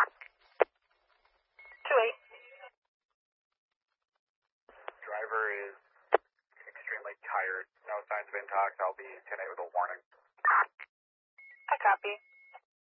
2-8. Driver is extremely tired. No signs of intox. I'll be 10-8 with a warning. I copy.